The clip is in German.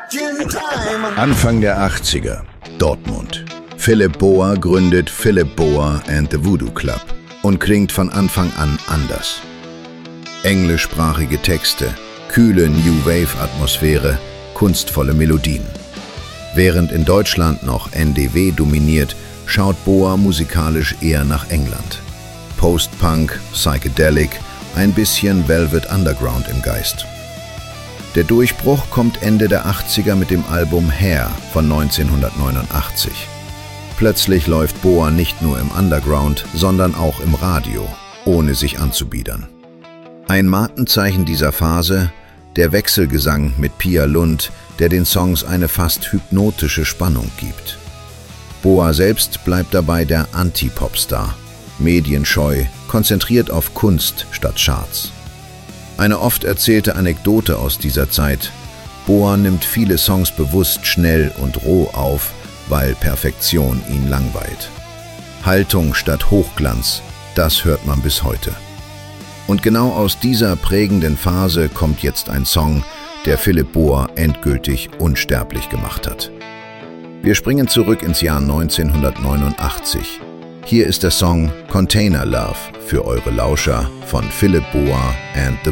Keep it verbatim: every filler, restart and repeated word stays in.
Anfang der achtziger, Dortmund. Philipp Boa gründet Philipp Boa and the Voodoo Club und klingt von Anfang an anders. Englischsprachige Texte, kühle New Wave-Atmosphäre, kunstvolle Melodien. Während in Deutschland noch N D W dominiert, schaut Boa musikalisch eher nach England. Post-Punk, Psychedelic, ein bisschen Velvet Underground im Geist. Der Durchbruch kommt Ende der achtziger mit dem Album Hair von neunzehnhundertneunundachtzig. Plötzlich läuft Boa nicht nur im Underground, sondern auch im Radio, ohne sich anzubiedern. Ein Markenzeichen dieser Phase, der Wechselgesang mit Pia Lund, der den Songs eine fast hypnotische Spannung gibt. Boa selbst bleibt dabei der Anti-Popstar, medienscheu, konzentriert auf Kunst statt Charts. Eine oft erzählte Anekdote aus dieser Zeit: Boa nimmt viele Songs bewusst schnell und roh auf, weil Perfektion ihn langweilt. Haltung statt Hochglanz, das hört man bis heute. Und genau aus dieser prägenden Phase kommt jetzt ein Song, der Philipp Boa endgültig unsterblich gemacht hat. Wir springen zurück ins Jahr neunzehnhundertneunundachtzig. Hier ist der Song Container Love für eure Lauscher von Philipp Boa and the